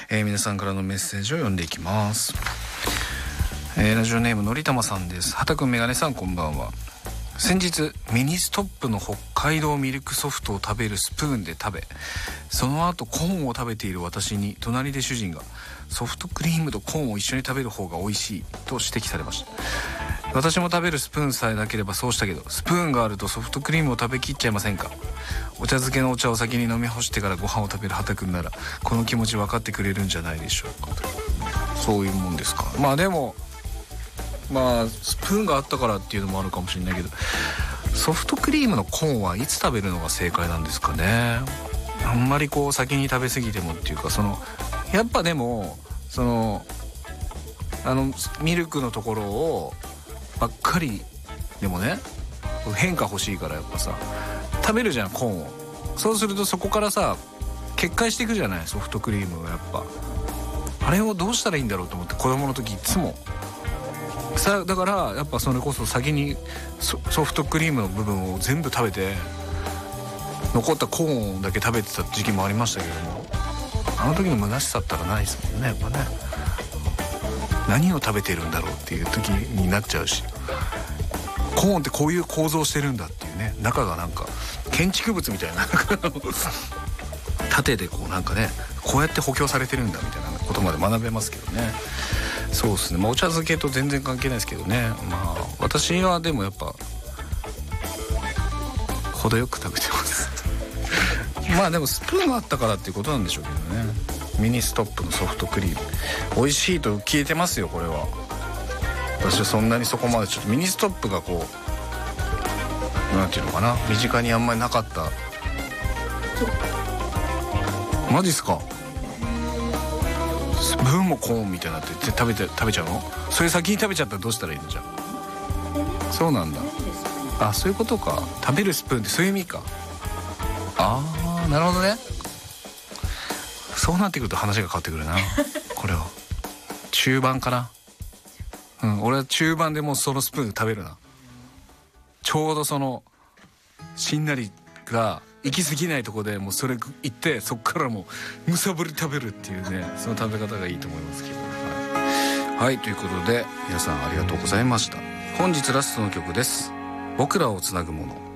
皆さんからのメッセージを読んでいきます。ラジオネームのりたまさんです。はたくん、メガネさん、こんばんは。先日ミニストップの北海道ミルクソフトを食べるスプーンで食べ、その後コーンを食べている私に隣で主人がソフトクリームとコーンを一緒に食べる方が美味しいと指摘されました。私も食べるスプーンさえなければそうしたけど、スプーンがあるとソフトクリームを食べきっちゃいませんか。お茶漬けのお茶を先に飲み干してからご飯を食べるはたくんならこの気持ち分かってくれるんじゃないでしょうか。そういうもんですか。まあでもスプーンがあったからっていうのもあるかもしれないけど、ソフトクリームのコーンはいつ食べるのが正解なんですかね。あんまりこう先に食べ過ぎてもっていうか、やっぱでもミルクのところをばっかりでもね、変化欲しいからやっぱさ食べるじゃん、コーンを。そうするとそこからさ決壊していくじゃない、ソフトクリームが。やっぱあれをどうしたらいいんだろうと思って、子供の時いつもさ、だからやっぱそれこそ先にソフトクリームの部分を全部食べて残ったコーンだけ食べてた時期もありましたけども、あの時の虚しさったらないですもんね、やっぱね。何を食べてるんだろうっていう時になっちゃうし、コーンってこういう構造してるんだっていうね、中がなんか建築物みたいな縦でこうなんかね、こうやって補強されてるんだみたいなことまで学べますけどね。そうですね、お茶漬けと全然関係ないですけどね。私はでもやっぱ程よく食べてますでもスプーンがあったからっていうことなんでしょうけどね。ミニストップのソフトクリーム美味しいと聞いてますよ。これは私はそんなにそこまでちょっとミニストップがこうなんていうのかな、身近にあんまりなかった。マジっすか。スプーンもコーンみたいになって食べちゃうの？それ先に食べちゃったらどうしたらいいのじゃあ。そうなんだ。あ、そういうことか。食べるスプーンってそういう意味か。ああ、なるほどね。そうなってくると話が変わってくるなこれは中盤かな。俺は中盤でもうそのスプーン食べるな。ちょうどそのしんなりが行き過ぎないとこでもうそれ行って、そっからもうむさぼり食べるっていうね、その食べ方がいいと思いますけど、はい、ということで皆さんありがとうございました。本日ラストの曲です。僕らをつなぐもの。